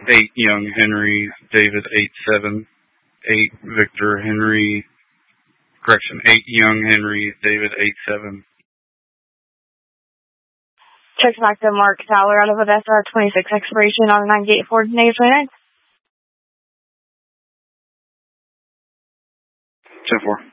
8 Young Henry, David 87, 8 Victor Henry, 8 Young Henry, David 87. Check back to Mark Tyler out of Odessa, 26 expiration on 98 Ford, -29. 10-4.